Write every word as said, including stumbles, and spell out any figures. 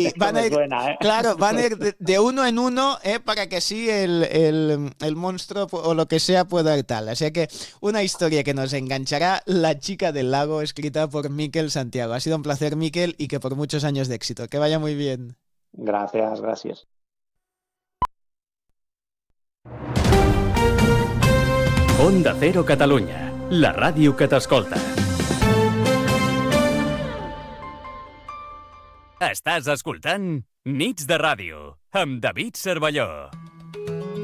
van a ir, suena, ¿eh? claro, van a ir de, de uno en uno eh, para que así el, el, el monstruo o lo que sea pueda ir tal. Así que una historia que nos enganchará, La chica del lago, escrita por Miquel Santiago. Ha sido un placer, Miquel, y que por muchos años de éxito. Que vaya muy bien. Gracias, gracias. Onda Cero Catalunya, la ràdio que t'escolta. Estàs escoltant Nits de Ràdio, amb David Cervelló.